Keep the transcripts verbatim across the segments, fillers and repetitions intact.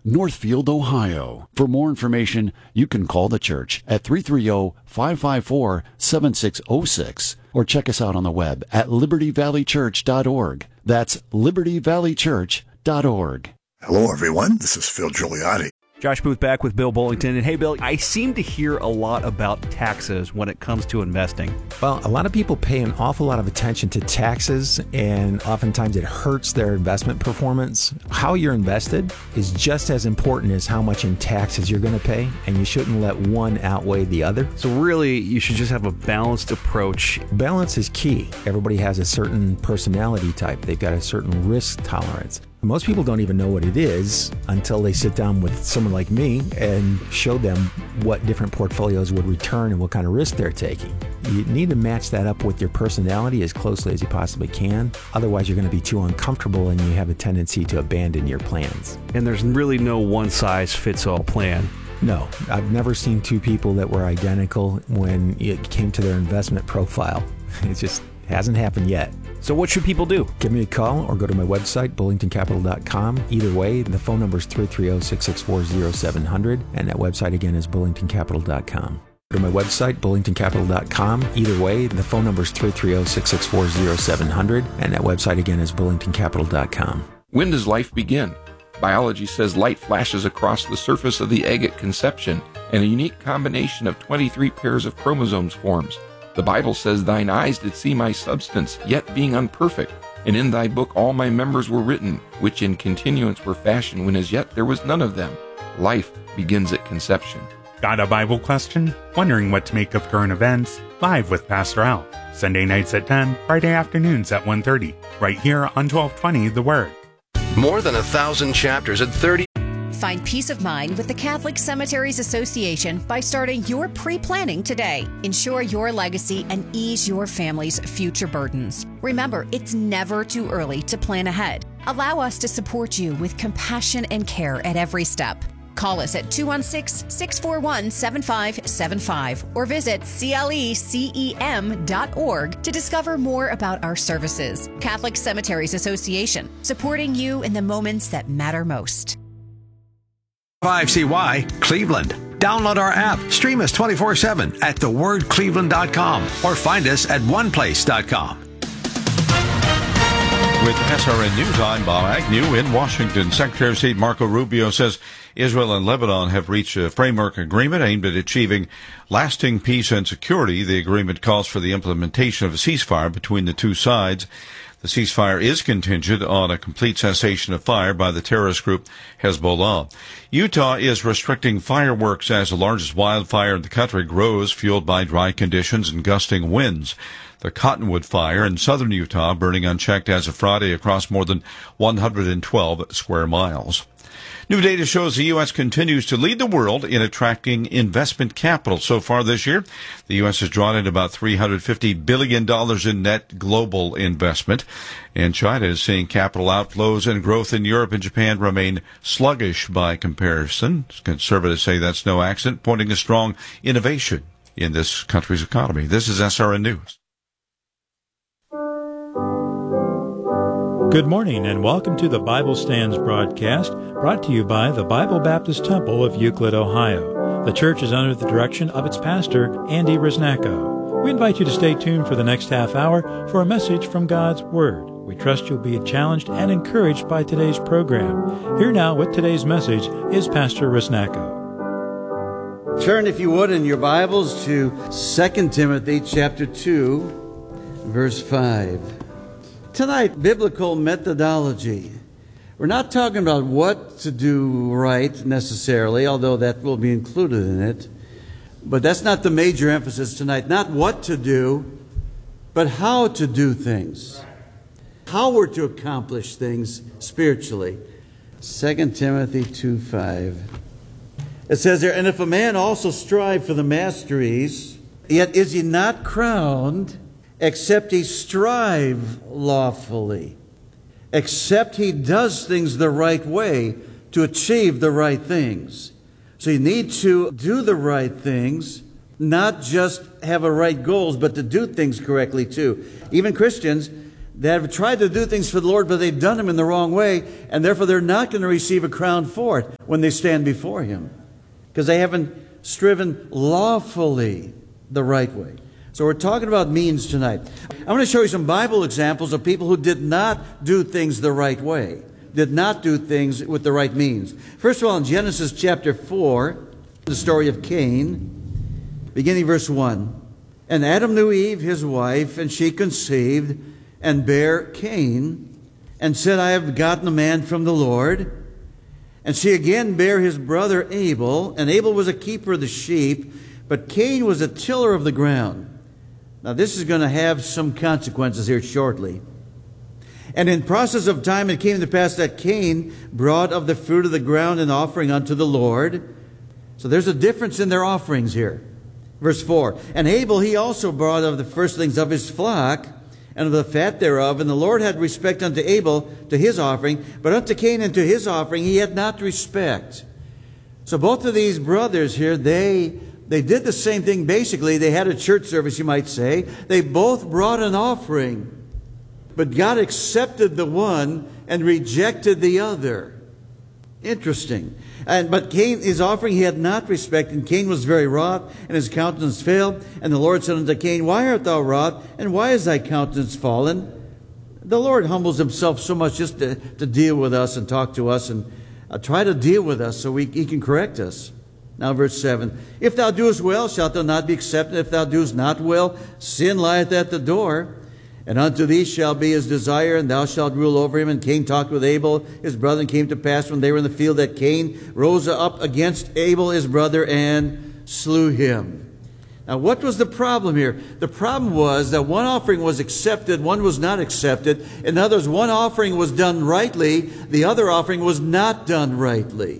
Northfield, Ohio. For more information, you can call the church at three three zero, five five four, seven six zero six or check us out on the web at liberty valley church dot org. That's liberty valley church dot org. Hello, everyone. This is Phil Gigliotti. Josh Booth back with Bill Bullington. And hey, Bill, I seem to hear a lot about taxes when it comes to investing. Well, a lot of people pay an awful lot of attention to taxes, and oftentimes it hurts their investment performance. How you're invested is just as important as how much in taxes you're going to pay, and you shouldn't let one outweigh the other. So really, you should just have a balanced approach. Balance is key. Everybody has a certain personality type. They've got a certain risk tolerance. Most people don't even know what it is until they sit down with someone like me and show them what different portfolios would return and what kind of risk they're taking. You need to match that up with your personality as closely as you possibly can. Otherwise, you're going to be too uncomfortable and you have a tendency to abandon your plans. And there's really no one-size-fits-all plan. No, I've never seen two people that were identical when it came to their investment profile. It just hasn't happened yet. So what should people do? Give me a call or go to my website, bullington capital dot com. Either way, the phone number is three three zero, six six four, zero seven zero zero, and that website again is bullington capital dot com. Go to my website, bullington capital dot com. Either way, the phone number is three three zero, six six four, zero seven zero zero, and that website again is bullington capital dot com. When does life begin? Biology says light flashes across the surface of the egg at conception, and a unique combination of twenty-three pairs of chromosomes forms. The Bible says, "Thine eyes did see my substance, yet being unperfect. And in thy book all my members were written, which in continuance were fashioned, when as yet there was none of them." Life begins at conception. Got a Bible question? Wondering what to make of current events? Live with Pastor Al. Sunday nights at ten, Friday afternoons at one thirty. Right here on twelve twenty The Word. More than a thousand chapters at thirty. Find peace of mind with the Catholic Cemeteries Association by starting your pre-planning today. Ensure your legacy and ease your family's future burdens. Remember, it's never too early to plan ahead. Allow us to support you with compassion and care at every step. Call us at two one six, six four one, seven five seven five or visit C L E C E M dot org to discover more about our services. Catholic Cemeteries Association, supporting you in the moments that matter most. five C Y Cleveland. Download our app. Stream us twenty-four seven at the word cleveland dot com or find us at one place dot com. With S R N News, I'm Bob Agnew in Washington. Secretary of State Marco Rubio says Israel and Lebanon have reached a framework agreement aimed at achieving lasting peace and security. The agreement calls for the implementation of a ceasefire between the two sides. The ceasefire is contingent on a complete cessation of fire by the terrorist group Hezbollah. Utah is restricting fireworks as the largest wildfire in the country grows, fueled by dry conditions and gusting winds. The Cottonwood Fire in southern Utah burning unchecked as of Friday across more than one hundred twelve square miles. New data shows the U S continues to lead the world in attracting investment capital. So far this year, the U S has drawn in about three hundred fifty billion dollars in net global investment. And China is seeing capital outflows, and growth in Europe and Japan remain sluggish by comparison. Conservatives say that's no accident, pointing to strong innovation in this country's economy. This is S R N News. Good morning and welcome to the Bible Stands broadcast, brought to you by the Bible Baptist Temple of Euclid, Ohio. The church is under the direction of its pastor, Andy Risnacko. We invite you to stay tuned for the next half hour for a message from God's Word. We trust you'll be challenged and encouraged by today's program. Here now with today's message is Pastor Risnacko. Turn, if you would, in your Bibles to Second Timothy chapter two, verse five. Tonight, biblical methodology. We're not talking about what to do right necessarily, although that will be included in it. But that's not the major emphasis tonight. Not what to do, but how to do things. How we're to accomplish things spiritually. Second Timothy two five. It says there, "And if a man also strive for the masteries, yet is he not crowned, except he strive lawfully, except he does things the right way to achieve the right things." So you need to do the right things, not just have a right goals, but to do things correctly too. Even Christians, that have tried to do things for the Lord, but they've done them in the wrong way, and therefore they're not going to receive a crown for it when they stand before Him, because they haven't striven lawfully the right way. So we're talking about means tonight. I'm going to show you some Bible examples of people who did not do things the right way, did not do things with the right means. First of all, in Genesis chapter four, the story of Cain, beginning verse one. And Adam knew Eve, his wife, and she conceived and bare Cain, and said, I have gotten a man from the Lord. And she again bare his brother Abel, and Abel was a keeper of the sheep, but Cain was a tiller of the ground. Now this is going to have some consequences here shortly. And in process of time it came to pass that Cain brought of the fruit of the ground an offering unto the Lord. So there's a difference in their offerings here. Verse four, and Abel he also brought of the firstlings of his flock, and of the fat thereof. And the Lord had respect unto Abel to his offering, but unto Cain and to his offering he had not respect. So both of these brothers here, they they did the same thing basically. They had a church service, you might say. They both brought an offering, but God accepted the one and rejected the other. Interesting. And but Cain, his offering he had not respect, and Cain was very wroth, and his countenance failed. And the Lord said unto Cain, Why art thou wroth, and why is thy countenance fallen? The Lord humbles himself so much just to, to deal with us and talk to us and uh, try to deal with us so we, he can correct us. Now verse seven, If thou doest well, shalt thou not be accepted. If thou doest not well, sin lieth at the door. And unto thee shall be his desire, and thou shalt rule over him. And Cain talked with Abel, his brother, and came to pass when they were in the field that Cain rose up against Abel, his brother, and slew him. Now, what was the problem here? The problem was that one offering was accepted, one was not accepted. In other words, one offering was done rightly, the other offering was not done rightly.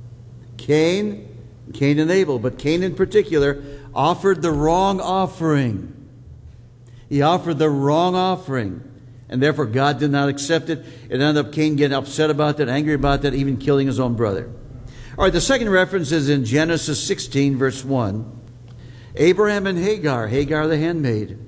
Cain, Cain and Abel, but Cain in particular, offered the wrong offering. He offered the wrong offering, and therefore God did not accept it. It ended up Cain getting upset about that, angry about that, even killing his own brother. All right, the second reference is in Genesis sixteen, verse one. Abraham and Hagar, Hagar the handmaid.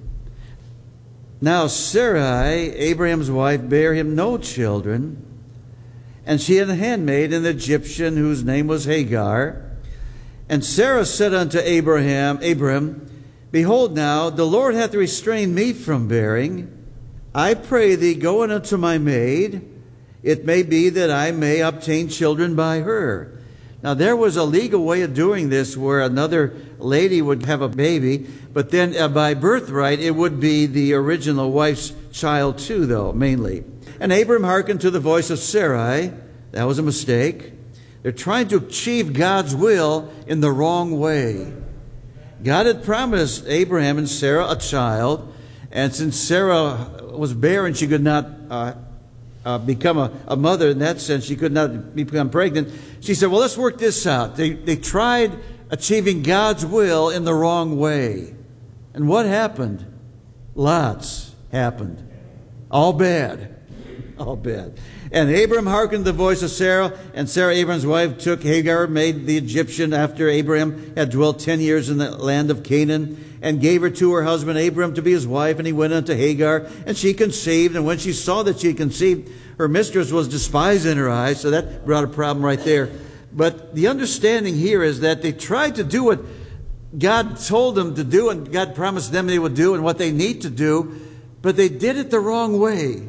Now Sarai, Abraham's wife, bare him no children, and she had a handmaid, an Egyptian, whose name was Hagar. And Sarah said unto Abraham, Abram, Behold now, the Lord hath restrained me from bearing. I pray thee, go in unto my maid. It may be that I may obtain children by her. Now there was a legal way of doing this where another lady would have a baby, but then uh, by birthright it would be the original wife's child too, though, mainly. And Abram hearkened to the voice of Sarai. That was a mistake. They're trying to achieve God's will in the wrong way. God had promised Abraham and Sarah a child, and since Sarah was barren, she could not uh, uh, become a, a mother in that sense. She could not become pregnant. She said, well, let's work this out. They, they tried achieving God's will in the wrong way. And what happened? Lots happened. All bad. All bad. And Abram hearkened the voice of Sarah, and Sarah, Abram's wife, took Hagar, made the Egyptian, after Abraham had dwelt ten years in the land of Canaan, and gave her to her husband Abram to be his wife. And he went unto Hagar, and she conceived. And when she saw that she conceived, her mistress was despised in her eyes. So that brought a problem right there. But the understanding here is that they tried to do what God told them to do, and God promised them they would do, and what they need to do, but they did it the wrong way.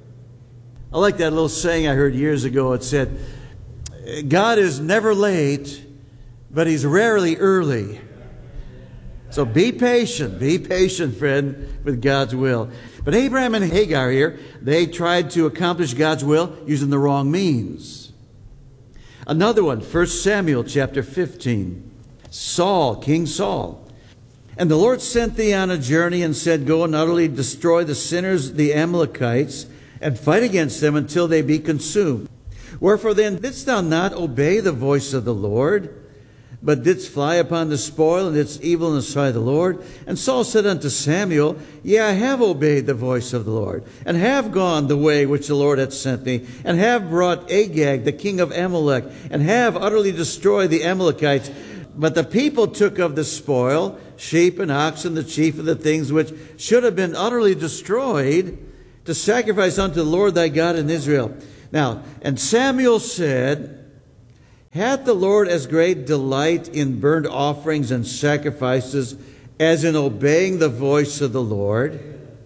I like that little saying I heard years ago. It said, God is never late, but He's rarely early. So be patient. Be patient, friend, with God's will. But Abraham and Hagar here, they tried to accomplish God's will using the wrong means. Another one, First Samuel chapter fifteen. Saul, King Saul. And the Lord sent thee on a journey and said, Go and utterly destroy the sinners, the Amalekites, and fight against them until they be consumed. Wherefore then didst thou not obey the voice of the Lord, but didst fly upon the spoil, and didst evil in the sight of the Lord? And Saul said unto Samuel, Yea, I have obeyed the voice of the Lord, and have gone the way which the Lord hath sent me, and have brought Agag, the king of Amalek, and have utterly destroyed the Amalekites. But the people took of the spoil sheep and oxen, the chief of the things which should have been utterly destroyed, to sacrifice unto the Lord thy God in Israel. Now, and Samuel said, hath the Lord as great delight in burnt offerings and sacrifices as in obeying the voice of the Lord?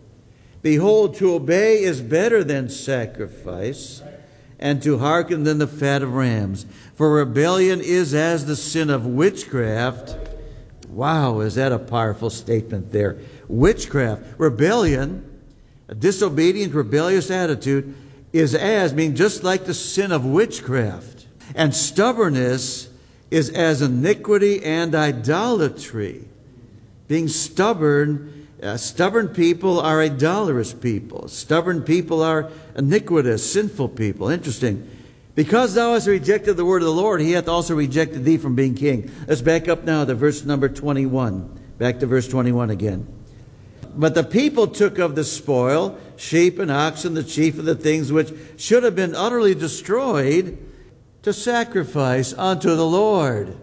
Behold, to obey is better than sacrifice, and to hearken than the fat of rams. For rebellion is as the sin of witchcraft. Wow, is that a powerful statement there? Witchcraft, rebellion, a disobedient, rebellious attitude, is as, meaning just like the sin of witchcraft. And stubbornness is as iniquity and idolatry. Being stubborn, uh, stubborn people are idolatrous people. Stubborn people are iniquitous, sinful people. Interesting. Because thou hast rejected the word of the Lord, he hath also rejected thee from being king. Let's back up now to verse number twenty-one. Back to verse twenty-one again. But the people took of the spoil, sheep and oxen, the chief of the things which should have been utterly destroyed, to sacrifice unto the Lord.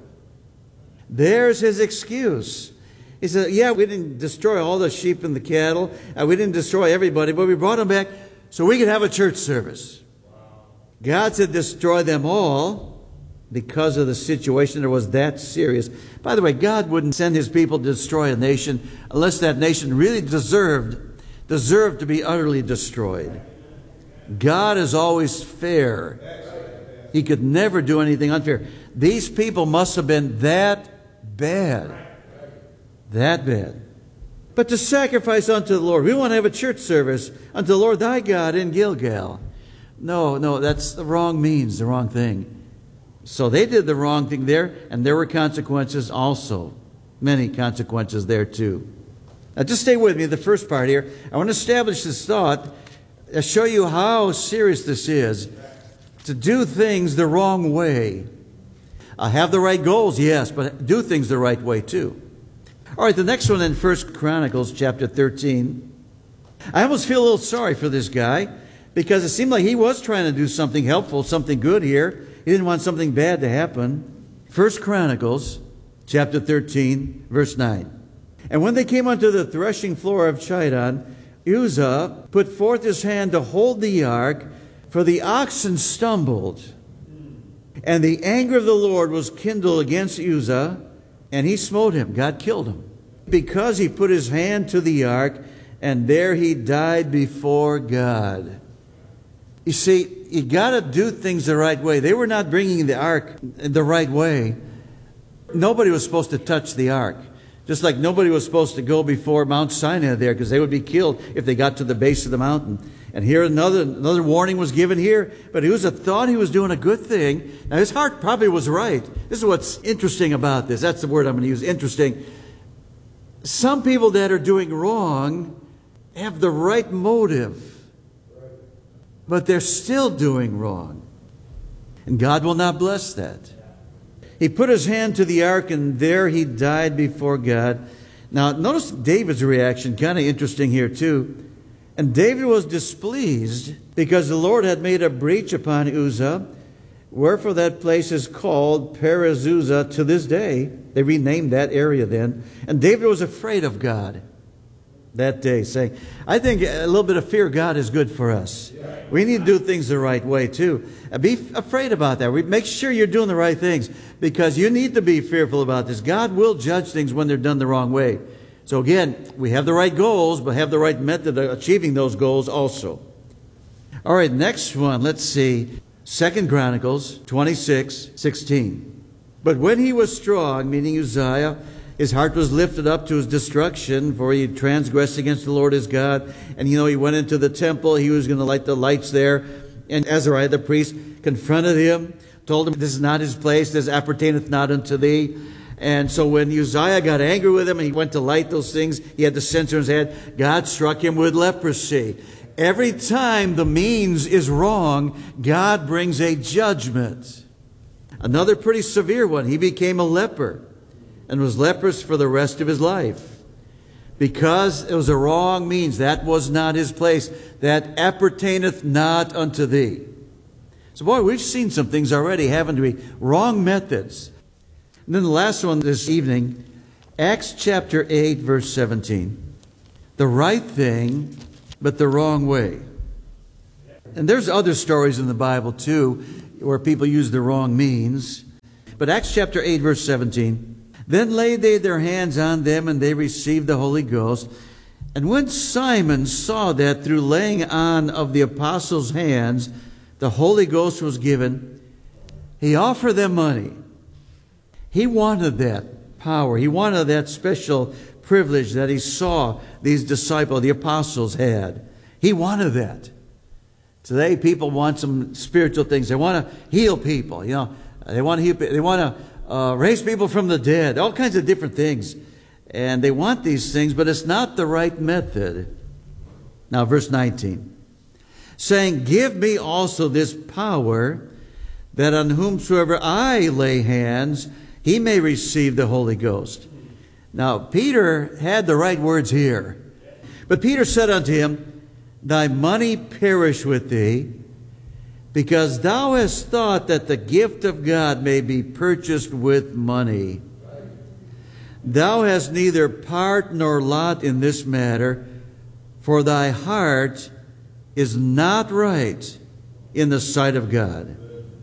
There's his excuse. He said, yeah, we didn't destroy all the sheep and the cattle. Uh, we didn't destroy everybody, but we brought them back so we could have a church service. God said destroy them all because of the situation that was that serious. By the way, God wouldn't send his people to destroy a nation unless that nation really deserved, deserved to be utterly destroyed. God is always fair. He could never do anything unfair. These people must have been that bad. That bad. But to sacrifice unto the Lord. We want to have a church service unto the Lord thy God in Gilgal. No, no, that's the wrong means, the wrong thing. So they did the wrong thing there, and there were consequences also. Many consequences there too. Now just stay with me, the first part here. I want to establish this thought, to show you how serious this is. To do things the wrong way. I have the right goals, yes, but do things the right way too. All right, the next one in First Chronicles chapter thirteen. I almost feel a little sorry for this guy because it seemed like he was trying to do something helpful, something good here. He didn't want something bad to happen. First Chronicles chapter thirteen, verse nine. And when they came unto the threshing floor of Chidon, Uzzah put forth his hand to hold the ark, for the oxen stumbled. And the anger of the Lord was kindled against Uzzah, and he smote him. God killed him. Because he put his hand to the ark, and there he died before God. You see, you got to do things the right way. They were not bringing the ark the right way. Nobody was supposed to touch the ark. Just like nobody was supposed to go before Mount Sinai there, because they would be killed if they got to the base of the mountain. And here another another warning was given here. But Uzzah thought he was doing a good thing. Now his heart probably was right. This is what's interesting about this. That's the word I'm going to use, interesting. Some people that are doing wrong have the right motive, but they're still doing wrong. And God will not bless that. He put his hand to the ark, and there he died before God. Now, notice David's reaction, kind of interesting here too. And David was displeased because the Lord had made a breach upon Uzzah, wherefore that place is called Perez Uzzah to this day. They renamed that area then. And David was afraid of God that day, saying, I think a little bit of fear of God is good for us. We need to do things the right way too. Be afraid about that. Make sure you're doing the right things, because you need to be fearful about this. God will judge things when they're done the wrong way. So again, we have the right goals, but have the right method of achieving those goals also. All right, next one. Let's see. Second Chronicles twenty-six sixteen. But when he was strong, meaning Uzziah, his heart was lifted up to his destruction, for he transgressed against the Lord his God. And you know, he went into the temple. He was going to light the lights there. And Azariah the priest confronted him, told him, this is not his place. This appertaineth not unto thee. And so when Uzziah got angry with him and he went to light those things, he had the censer in his head, God struck him with leprosy. Every time the means is wrong, God brings a judgment. Another pretty severe one. He became a leper and was leprous for the rest of his life. Because it was a wrong means. That was not his place. That appertaineth not unto thee. So boy, we've seen some things already, haven't we? Wrong methods. And then the last one this evening, Acts chapter eight, verse seventeen. The right thing, but the wrong way. And there's other stories in the Bible, too, where people use the wrong means. But Acts chapter eight, verse seventeen, then laid they their hands on them, and they received the Holy Ghost. And when Simon saw that through laying on of the apostles' hands, the Holy Ghost was given, he offered them money. He wanted that power. He wanted that special privilege that he saw these disciples, the apostles, had. He wanted that. Today, people want some spiritual things. They want to heal people. You know, they want to heal. They want to uh, raise people from the dead. All kinds of different things, and they want these things, but it's not the right method. Now, verse nineteen, saying, "Give me also this power, that on whomsoever I lay hands, he may receive the Holy Ghost." Now, Peter had the right words here, but Peter said unto him, "Thy money perish with thee, because thou hast thought that the gift of God may be purchased with money. Thou hast neither part nor lot in this matter, for thy heart is not right in the sight of God.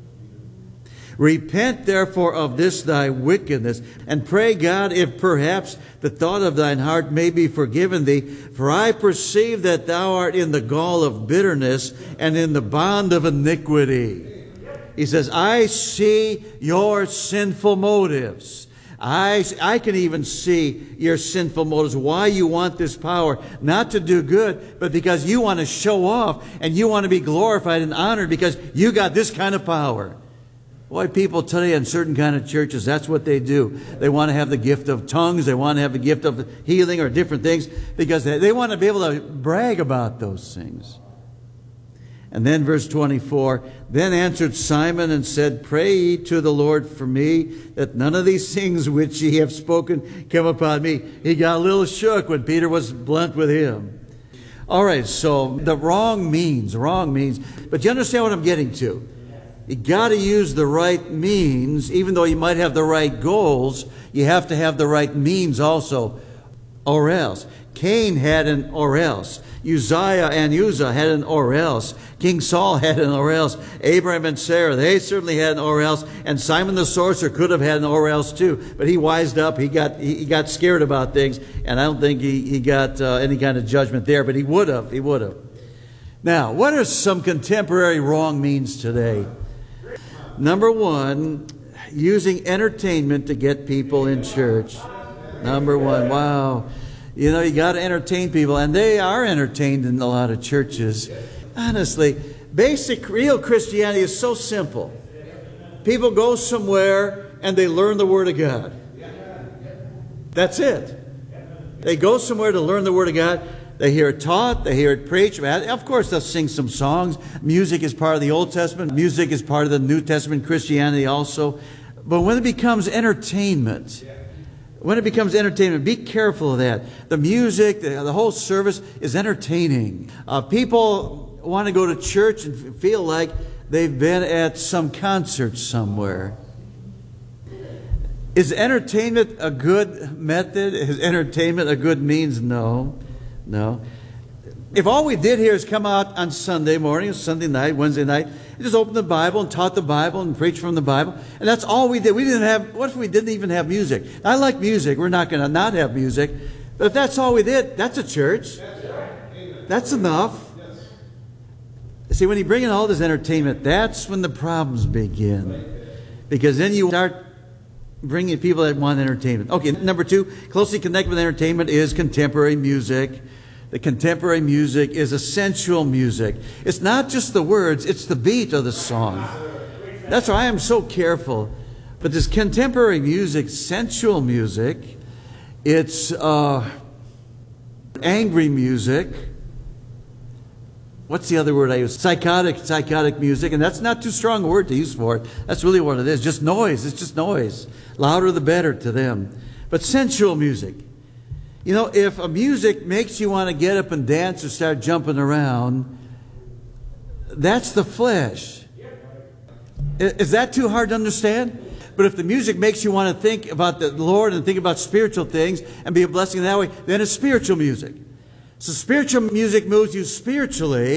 Repent therefore of this thy wickedness, and pray God if perhaps the thought of thine heart may be forgiven thee. For I perceive that thou art in the gall of bitterness and in the bond of iniquity." He says, I see your sinful motives. I, I can even see your sinful motives, why you want this power, not to do good, but because you want to show off and you want to be glorified and honored because you got this kind of power. Boy, people today in certain kind of churches, that's what they do. They want to have the gift of tongues. They want to have the gift of healing or different things because they, they want to be able to brag about those things. And then verse twenty-four, then answered Simon and said, Pray ye to the Lord for me, that none of these things which ye have spoken come upon me. He got a little shook when Peter was blunt with him. All right, so the wrong means, wrong means. But you understand what I'm getting to? You got to use the right means, even though you might have the right goals. You have to have the right means also, or else. Cain had an or else. Uzziah and Uzzah had an or else. King Saul had an or else. Abraham and Sarah, they certainly had an or else. And Simon the sorcerer could have had an or else too. But he wised up. He got he got scared about things. And I don't think he, he got uh, any kind of judgment there. But he would have. He would have. Now, what are some contemporary wrong means today? Number one, using entertainment to get people in church. Number one, wow. You know, you got to entertain people, and they are entertained in a lot of churches. Honestly, basic, real Christianity is so simple. People go somewhere and they learn the Word of God. That's it. They go somewhere to learn the Word of God. They hear it taught, they hear it preached. Of course, they'll sing some songs. Music is part of the Old Testament. Music is part of the New Testament Christianity also. But when it becomes entertainment, when it becomes entertainment, be careful of that. The music, the, the whole service is entertaining. Uh, people want to go to church and feel like they've been at some concert somewhere. Is entertainment a good method? Is entertainment a good means? No. No. If all we did here is come out on Sunday morning, Sunday night, Wednesday night, and just open the Bible and taught the Bible and preached from the Bible, and that's all we did. We didn't have, what if we didn't even have music? I like music. We're not going to not have music. But if that's all we did, that's a church. That's enough. See, when you bring in all this entertainment, that's when the problems begin. Because then you start bringing people that want entertainment. Okay, number two, closely connected with entertainment is contemporary music. The contemporary music is a sensual music. It's not just the words, it's the beat of the song. That's why I am so careful. But this contemporary music, sensual music, it's uh, angry music. What's the other word I use? Psychotic, psychotic music. And that's not too strong a word to use for it. That's really what it is. Just noise. It's just noise. Louder the better to them. But sensual music. You know, if a music makes you want to get up and dance or start jumping around, that's the flesh. Is that too hard to understand? But if the music makes you want to think about the Lord and think about spiritual things and be a blessing that way, then it's spiritual music. So spiritual music moves you spiritually,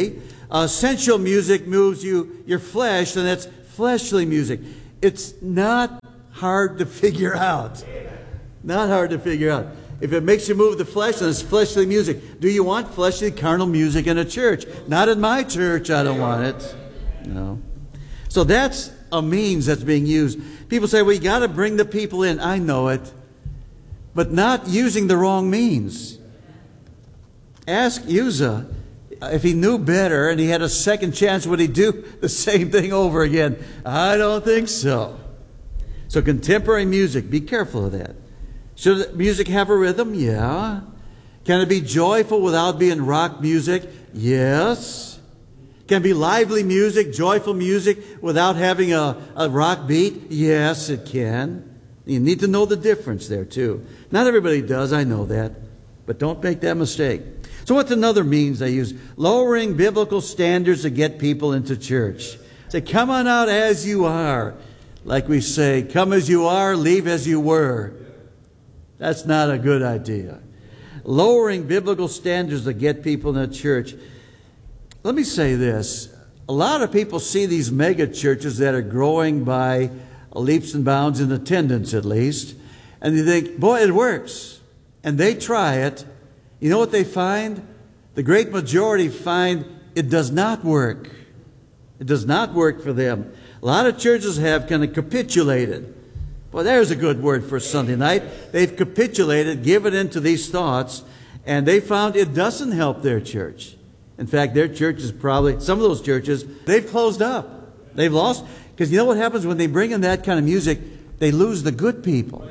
Uh, sensual music moves you, your flesh, and that's fleshly music. It's not hard to figure out. Not hard to figure out. If it makes you move the flesh, then it's fleshly music. Do you want fleshly, carnal music in a church? Not in my church, I don't want it. No. So that's a means that's being used. People say, well, you got to bring the people in. I know it. But not using the wrong means. Ask Uzzah if he knew better and he had a second chance, would he do the same thing over again? I don't think so. So contemporary music, be careful of that. Should music have a rhythm? Yeah. Can it be joyful without being rock music? Yes. Can it be lively music, joyful music, without having a, a rock beat? Yes, it can. You need to know the difference there, too. Not everybody does, I know that. But don't make that mistake. So what's another means they use? Lowering biblical standards to get people into church. Say, come on out as you are. Like we say, come as you are, leave as you were. That's not a good idea. Lowering biblical standards to get people in the church. Let me say this. A lot of people see these mega churches that are growing by leaps and bounds in attendance, at least, and they think, boy, it works. And they try it. You know what they find? The great majority find it does not work. It does not work for them. A lot of churches have kind of capitulated. Well, there's a good word for Sunday night. They've capitulated, given into these thoughts, and they found it doesn't help their church. In fact, their church is probably, some of those churches, they've closed up. They've lost, because you know what happens when they bring in that kind of music? They lose the good people.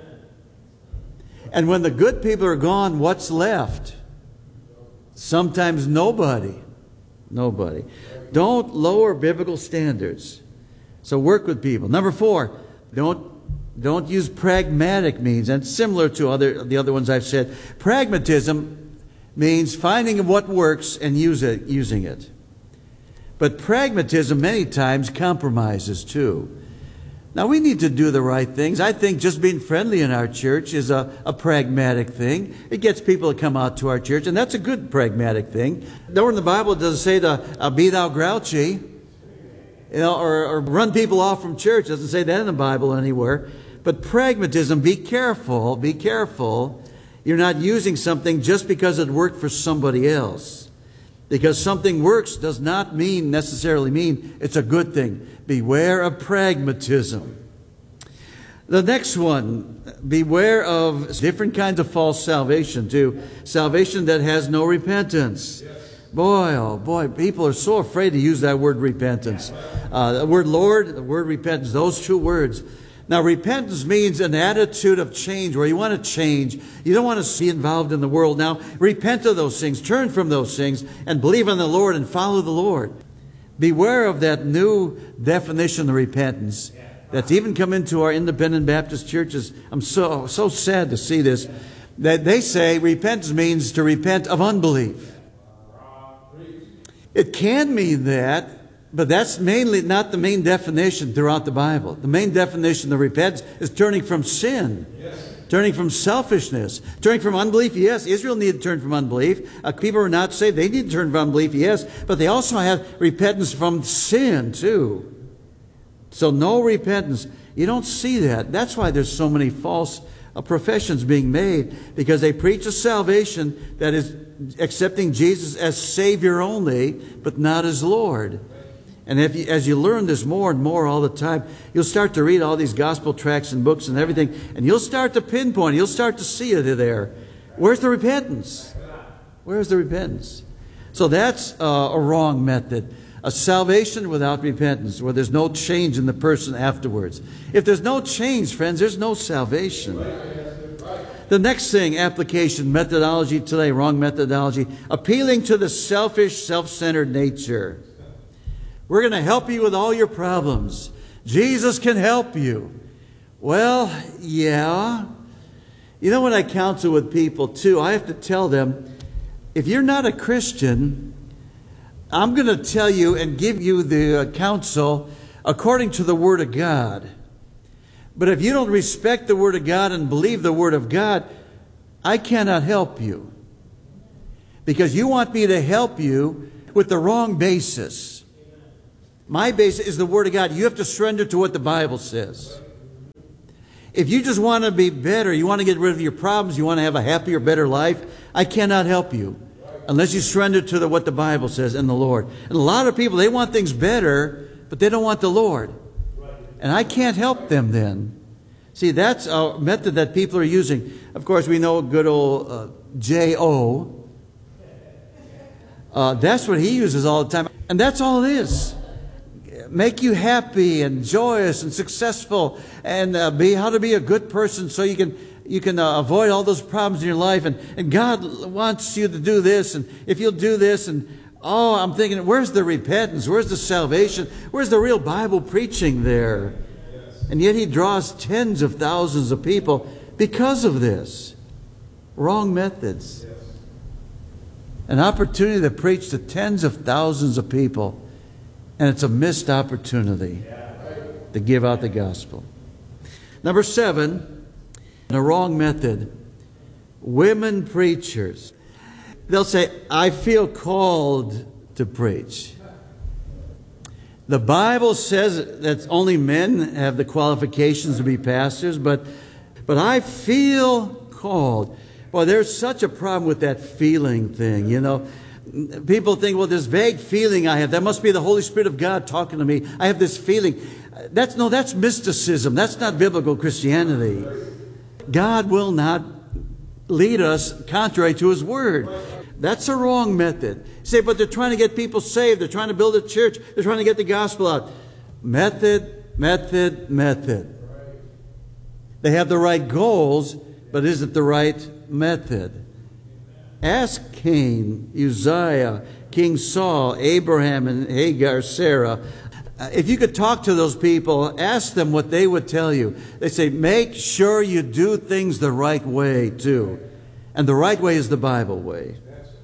And when the good people are gone, what's left? Sometimes nobody. Nobody. Don't lower biblical standards. So work with people. Number four, don't Don't use pragmatic means. And similar to other the other ones I've said, pragmatism means finding what works and use it, using it. But pragmatism many times compromises too. Now we need to do the right things. I think just being friendly in our church is a, a pragmatic thing. It gets people to come out to our church, and that's a good pragmatic thing. Nowhere in the Bible does it say to uh, be thou grouchy, you know, or, or run people off from church. It doesn't say that in the Bible anywhere. But pragmatism, be careful, be careful. You're not using something just because it worked for somebody else. Because something works does not mean necessarily mean it's a good thing. Beware of pragmatism. The next one, beware of different kinds of false salvation too. Salvation that has no repentance. Boy, oh boy, people are so afraid to use that word repentance. Uh, the word Lord, the word repentance, those two words. Now, repentance means an attitude of change where you want to change. You don't want to be involved in the world now. Repent of those things. Turn from those things and believe in the Lord and follow the Lord. Beware of that new definition of repentance that's even come into our independent Baptist churches. I'm so, so sad to see this. That they say repentance means to repent of unbelief. It can mean that, but that's mainly not the main definition throughout the Bible. The main definition of repentance is turning from sin, yes. Turning from selfishness, turning from unbelief. Yes, Israel needed to turn from unbelief. Uh, people who are not saved, they need to turn from unbelief, yes, but they also have repentance from sin too. So no repentance. You don't see that. That's why there's so many false uh, professions being made, because they preach a salvation that is accepting Jesus as Savior only, but not as Lord. And if you, as you learn this more and more all the time, you'll start to read all these gospel tracts and books and everything, and you'll start to pinpoint, you'll start to see it there. Where's the repentance? Where's the repentance? So that's uh, a wrong method. A salvation without repentance, where there's no change in the person afterwards. If there's no change, friends, there's no salvation. The next thing, application, methodology today, wrong methodology, appealing to the selfish, self-centered nature. We're going to help you with all your problems. Jesus can help you. Well, yeah. You know, when I counsel with people too, I have to tell them, if you're not a Christian, I'm going to tell you and give you the counsel according to the Word of God. But if you don't respect the Word of God and believe the Word of God, I cannot help you. Because you want me to help you with the wrong basis. My basis is the Word of God. You have to surrender to what the Bible says. If you just want to be better, you want to get rid of your problems, you want to have a happier, better life, I cannot help you unless you surrender to the, what the Bible says and the Lord. And a lot of people, they want things better, but they don't want the Lord. And I can't help them then. See, that's a method that people are using. Of course, we know good old uh, J O Uh, that's what he uses all the time. And that's all it is. Make you happy and joyous and successful, and uh, be how to be a good person so you can you can uh, avoid all those problems in your life. And, and God wants you to do this, and if you'll do this, and oh, I'm thinking, where's the repentance? Where's the salvation? Where's the real Bible preaching there? And yet he draws tens of thousands of people because of this. Wrong methods. An opportunity to preach to tens of thousands of people. And it's a missed opportunity to give out the gospel. Number seven, a wrong method. Women preachers. They'll say, I feel called to preach. The Bible says that only men have the qualifications to be pastors, but, but I feel called. Boy, there's such a problem with that feeling thing, you know. People think, well, this vague feeling I have, that must be the Holy Spirit of God talking to me. I have this feeling. That's no, that's mysticism. That's not biblical Christianity. God will not lead us contrary to His Word. That's a wrong method. You say, but they're trying to get people saved. They're trying to build a church. They're trying to get the gospel out. Method, method, method. They have the right goals, but is it the right method? Ask Cain, Uzziah, King Saul, Abraham, and Hagar, Sarah. If you could talk to those people, ask them what they would tell you. They say, make sure you do things the right way, too. And the right way is the Bible way.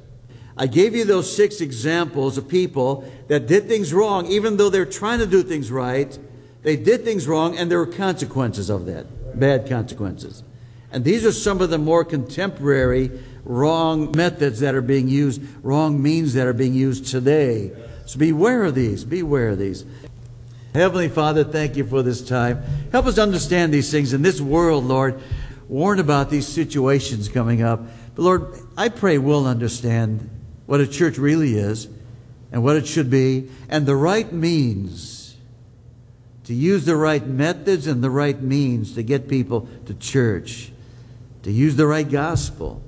I gave you those six examples of people that did things wrong, even though they're trying to do things right. They did things wrong, and there were consequences of that, bad consequences. And these are some of the more contemporary wrong methods that are being used, wrong means that are being used today. So beware of these. Beware of these. Heavenly Father, thank you for this time. Help us understand these things in this world, Lord. Warn about these situations coming up. But Lord, I pray we'll understand what a church really is and what it should be and the right means to use the right methods and the right means to get people to church, to use the right gospel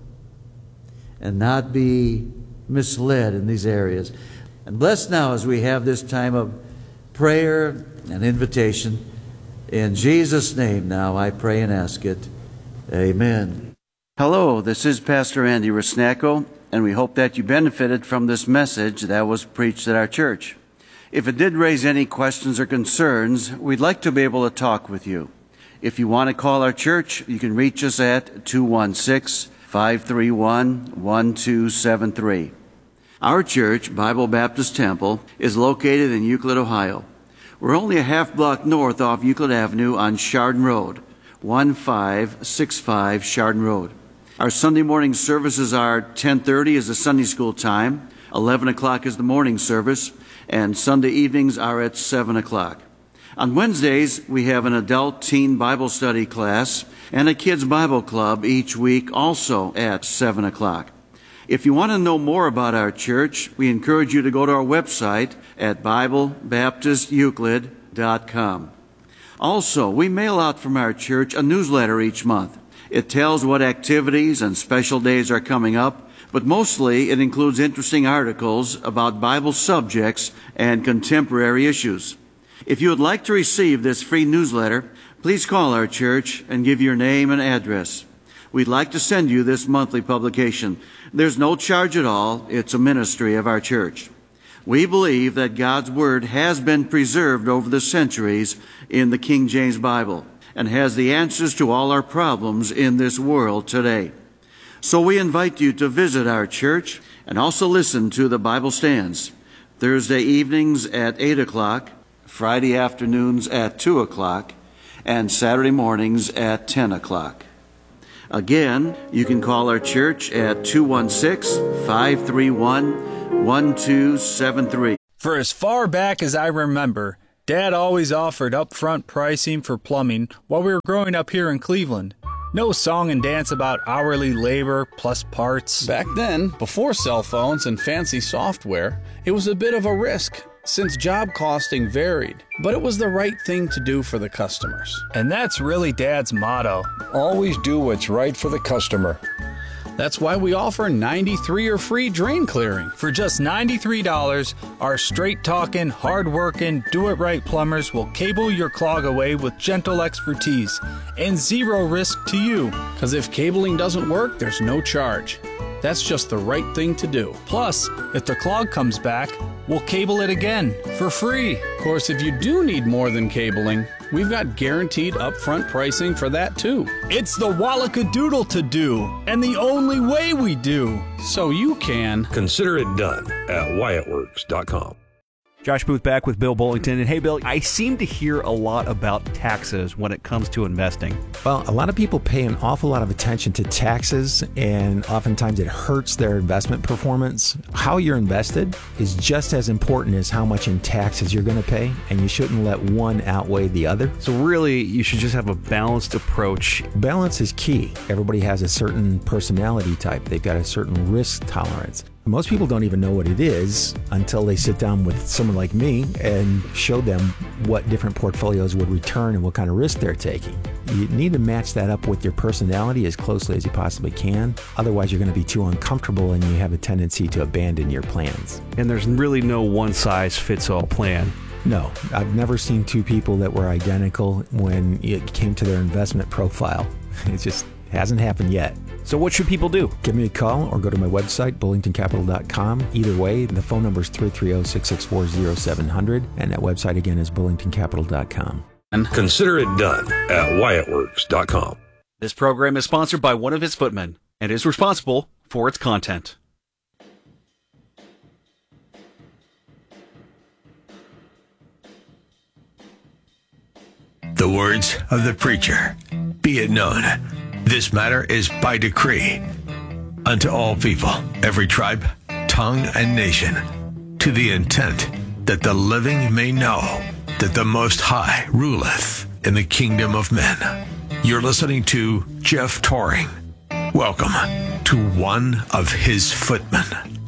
and not be misled in these areas. And bless now as we have this time of prayer and invitation. In Jesus' name now I pray and ask it. Amen. Hello, this is Pastor Andy Rusnacko, and we hope that you benefited from this message that was preached at our church. If it did raise any questions or concerns, we'd like to be able to talk with you. If you want to call our church, you can reach us at two one six, five three one, one two seven three. Our church, Bible Baptist Temple, is located in Euclid, Ohio. We're only a half block north off Euclid Avenue on Chardon Road, one five six five Chardon Road. Our Sunday morning services are ten thirty is the Sunday school time, eleven o'clock is the morning service, and Sunday evenings are at seven o'clock. On Wednesdays, we have an adult teen Bible study class and a kids Bible club each week, also at seven o'clock. If you want to know more about our church, we encourage you to go to our website at Bible Baptist Euclid dot com. Also, we mail out from our church a newsletter each month. It tells what activities and special days are coming up, but mostly it includes interesting articles about Bible subjects and contemporary issues. If you would like to receive this free newsletter, please call our church and give your name and address. We'd like to send you this monthly publication. There's no charge at all. It's a ministry of our church. We believe that God's Word has been preserved over the centuries in the King James Bible and has the answers to all our problems in this world today. So we invite you to visit our church and also listen to the Bible Stands Thursday evenings at eight o'clock, Friday afternoons at two o'clock, and Saturday mornings at ten o'clock. Again, you can call our church at two one six, five three one, one two seven three. For as far back as I remember, Dad always offered upfront pricing for plumbing while we were growing up here in Cleveland. No song and dance about hourly labor plus parts. Back then, before cell phones and fancy software, it was a bit of a risk since job costing varied, but it was the right thing to do for the customers. And that's really Dad's motto. Always do what's right for the customer. That's why we offer ninety-three or free drain clearing. For just ninety-three dollars, our straight-talking, hard-working, do-it-right plumbers will cable your clog away with gentle expertise and zero risk to you. Because if cabling doesn't work, there's no charge. That's just the right thing to do. Plus, if the clog comes back, we'll cable it again for free. Of course, if you do need more than cabling, we've got guaranteed upfront pricing for that too. It's the Wallacadoodle to do, and the only way we do. So you can consider it done at Wyatt Works dot com. Josh Booth back with Bill Bullington. And hey, Bill, I seem to hear a lot about taxes when it comes to investing. Well, a lot of people pay an awful lot of attention to taxes, and oftentimes it hurts their investment performance. How you're invested is just as important as how much in taxes you're going to pay, and you shouldn't let one outweigh the other. So really, you should just have a balanced approach. Balance is key. Everybody has a certain personality type. They've got a certain risk tolerance. Most people don't even know what it is until they sit down with someone like me and show them what different portfolios would return and what kind of risk they're taking. You need to match that up with your personality as closely as you possibly can. Otherwise, you're going to be too uncomfortable and you have a tendency to abandon your plans. And there's really no one-size-fits-all plan. No, I've never seen two people that were identical when it came to their investment profile. It just hasn't happened yet. So what should people do? Give me a call or go to my website, bullington capital dot com. Either way, the phone number is three three zero, six six four, zero seven zero zero, and that website again is bullington capital dot com. And consider it done at Wyatt Works dot com. This program is sponsored by one of his footmen and is responsible for its content. The words of the preacher. Be it known, this matter is by decree unto all people, every tribe, tongue, and nation, to the intent that the living may know that the Most High ruleth in the kingdom of men. You're listening to Jeff Toring. Welcome to one of his footmen.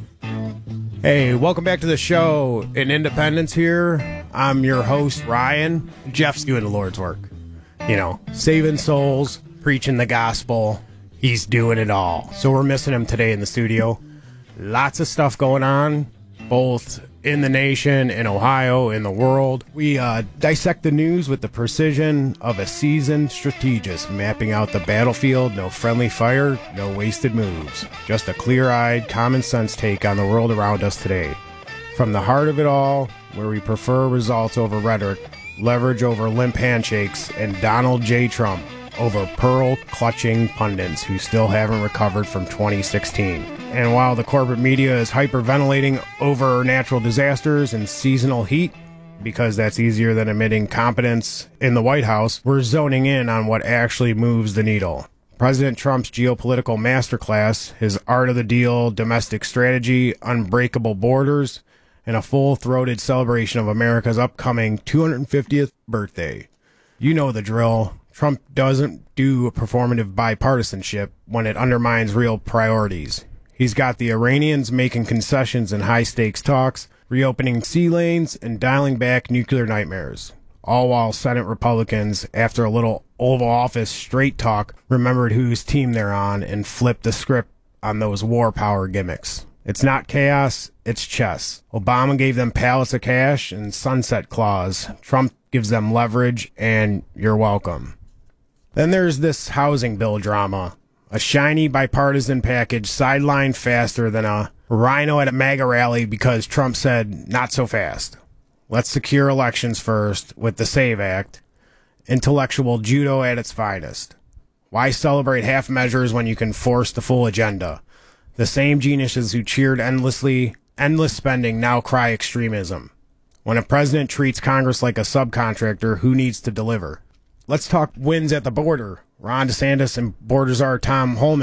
Hey, welcome back to the show in Independence here. I'm your host, Ryan. Jeff's doing the Lord's work. You know, saving souls, preaching the gospel. He's doing it all. So we're missing him today in the studio. Lots of stuff going on, both in the nation, in Ohio, in the world. We uh, dissect the news with the precision of a seasoned strategist, mapping out the battlefield. No friendly fire, no wasted moves. Just a clear-eyed, common-sense take on the world around us today. From the heart of it all, where we prefer results over rhetoric, leverage over limp handshakes, and Donald J. Trump over pearl-clutching pundits who still haven't recovered from twenty sixteen. And while the corporate media is hyperventilating over natural disasters and seasonal heat, because that's easier than admitting competence in the White House, we're zoning in on what actually moves the needle. President Trump's geopolitical masterclass, his art of the deal, domestic strategy, unbreakable borders, and a full-throated celebration of America's upcoming two hundred fiftieth birthday. You know the drill. Trump doesn't do performative bipartisanship when it undermines real priorities. He's got the Iranians making concessions in high-stakes talks, reopening sea lanes, and dialing back nuclear nightmares. All while Senate Republicans, after a little Oval Office straight talk, remembered whose team they're on and flipped the script on those war power gimmicks. It's not chaos, it's chess. Obama gave them pallets of cash and sunset clause. Trump gives them leverage, and you're welcome. Then there's this housing bill drama. A shiny bipartisan package sidelined faster than a rhino at a MAGA rally because Trump said, not so fast. Let's secure elections first with the SAVE Act. Intellectual judo at its finest. Why celebrate half measures when you can force the full agenda? The same geniuses who cheered endlessly, endless spending now cry extremism. When a president treats Congress like a subcontractor, who needs to deliver? Let's talk wins at the border. Ron DeSantis and border czar Tom Homan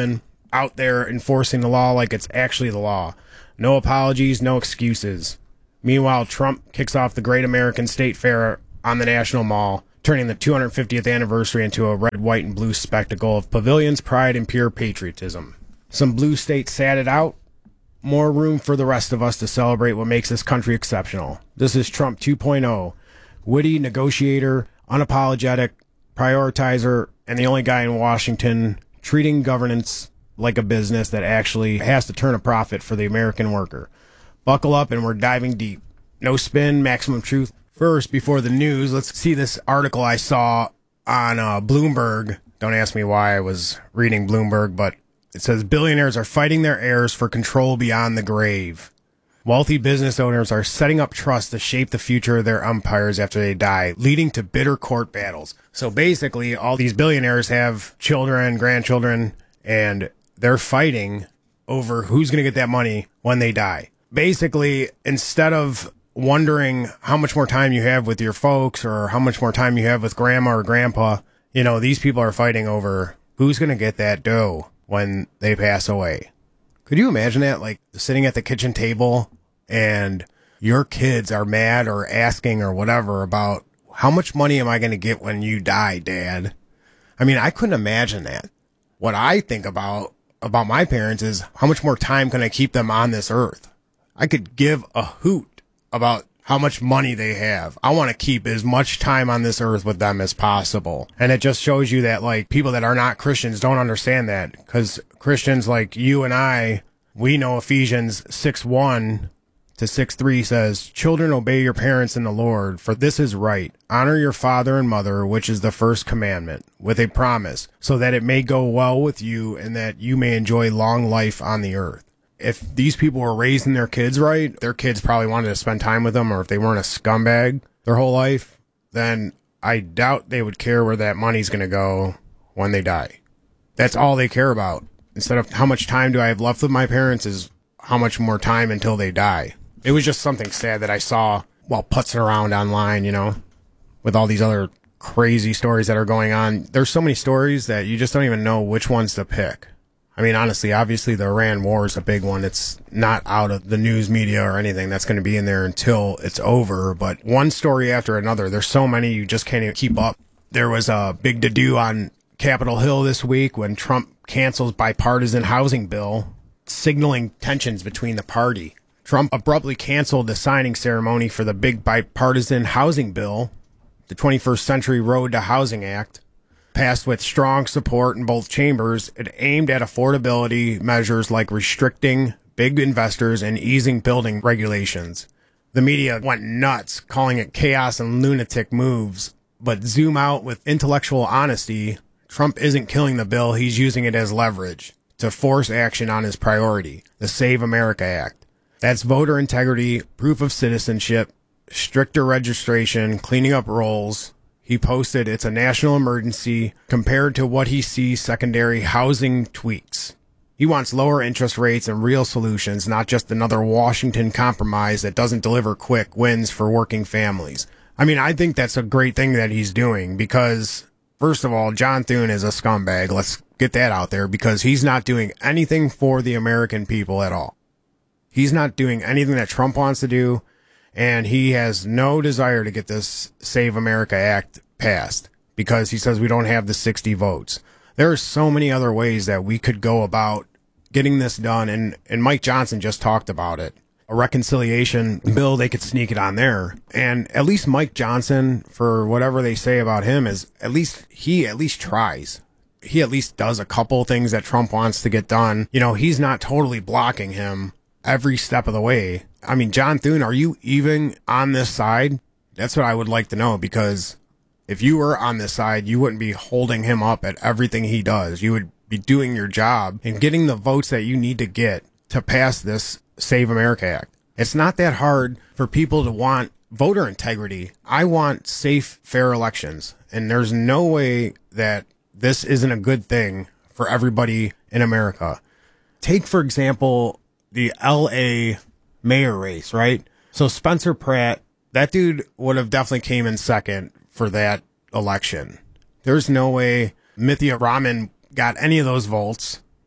out there enforcing the law like it's actually the law. No apologies, no excuses. Meanwhile, Trump kicks off the Great American State Fair on the National Mall, turning the two hundred fiftieth anniversary into a red, white, and blue spectacle of pavilions, pride, and pure patriotism. Some blue states sat it out. More room for the rest of us to celebrate what makes this country exceptional. This is Trump two point oh. Witty, negotiator, unapologetic, prioritizer, and the only guy in Washington treating governance like a business that actually has to turn a profit for the American worker. Buckle up and we're diving deep. No spin, maximum truth. First, before the news, let's see this article I saw on uh, Bloomberg. Don't ask me why I was reading Bloomberg, but it says billionaires are fighting their heirs for control beyond the grave. Wealthy business owners are setting up trusts to shape the future of their empires after they die, leading to bitter court battles. So basically, all these billionaires have children, grandchildren, and they're fighting over who's going to get that money when they die. Basically, instead of wondering how much more time you have with your folks or how much more time you have with grandma or grandpa, you know, these people are fighting over who's going to get that dough when they pass away. Could you imagine that? Like sitting at the kitchen table and your kids are mad or asking or whatever about how much money am I going to get when you die, Dad? I mean, I couldn't imagine that. What I think about about my parents is how much more time can I keep them on this earth? I could give a hoot about how much money they have. I want to keep as much time on this earth with them as possible. And it just shows you that, like, people that are not Christians don't understand that, because Christians like you and I, we know Ephesians six one to six three says, "Children, obey your parents in the Lord, for this is right. Honor your father and mother, which is the first commandment, with a promise, so that it may go well with you and that you may enjoy long life on the earth." If these people were raising their kids right, their kids probably wanted to spend time with them, or if they weren't a scumbag their whole life, then I doubt they would care where that money's going to go when they die. That's all they care about. Instead of how much time do I have left with my parents is how much more time until they die. It was just something sad that I saw while putzing around online, you know, with all these other crazy stories that are going on. There's so many stories that you just don't even know which ones to pick. I mean, honestly, obviously the Iran war is a big one. It's not out of the news media or anything. That's going to be in there until it's over. But one story after another, there's so many you just can't even keep up. There was a big to-do on Capitol Hill this week when Trump cancels bipartisan housing bill, signaling tensions between the party. Trump abruptly canceled the signing ceremony for the big bipartisan housing bill, the twenty-first Century Road to Housing Act. Passed with strong support in both chambers, it aimed at affordability measures like restricting big investors and easing building regulations. The media went nuts, calling it chaos and lunatic moves. But zoom out with intellectual honesty, Trump isn't killing the bill, he's using it as leverage to force action on his priority, the Save America Act. That's voter integrity, proof of citizenship, stricter registration, cleaning up rolls. He posted it's a national emergency compared to what he sees secondary housing tweaks. He wants lower interest rates and real solutions, not just another Washington compromise that doesn't deliver quick wins for working families. I mean, I think that's a great thing that he's doing because, first of all, John Thune is a scumbag. Let's get that out there because he's not doing anything for the American people at all. He's not doing anything that Trump wants to do. And he has no desire to get this Save America Act passed because he says we don't have the sixty votes. There are so many other ways that we could go about getting this done. And, and Mike Johnson just talked about it. A reconciliation bill, they could sneak it on there. And at least Mike Johnson, for whatever they say about him, is at least he at least tries. He at least does a couple things that Trump wants to get done. You know, he's not totally blocking him every step of the way. I mean, John Thune, are you even on this side? That's what I would like to know, because if you were on this side, you wouldn't be holding him up at everything he does. You would be doing your job and getting the votes that you need to get to pass this Save America Act. It's not that hard for people to want voter integrity. I want safe, fair elections. And there's no way that this isn't a good thing for everybody in America. Take, for example, the L A mayor race, right? So Spencer Pratt, that dude would have definitely came in second for that election. There's no way Mithya Raman got any of those votes.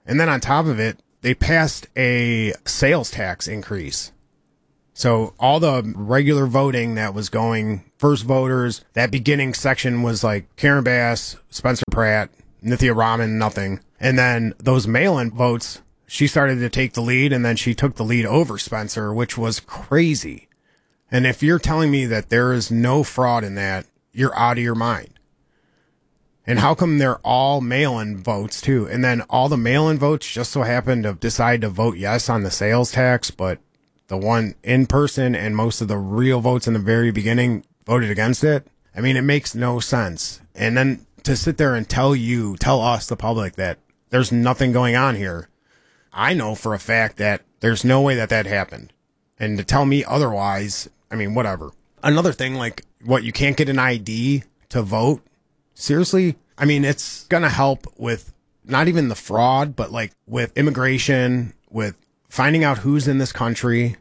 And then on top of it, they passed a sales tax increase. So all the regular voting that was going, first voters, that beginning section was like Karen Bass, Spencer Pratt, Nithya Raman, nothing. And then those mail-in votes, she started to take the lead, and then she took the lead over Spencer, which was crazy. And if you're telling me that there is no fraud in that, you're out of your mind. And how come they're all mail-in votes, too? And then all the mail-in votes just so happen to decide to vote yes on the sales tax, but the one in person and most of the real votes in the very beginning voted against it? I mean, it makes no sense. And then to sit there and tell you, tell us, the public, that there's nothing going on here, I know for a fact that there's no way that that happened. And to tell me otherwise, I mean, whatever. Another thing, like, what, you can't get an I D to vote? Seriously? I mean, it's going to help with not even the fraud, but like with immigration, with finding out who's in this country.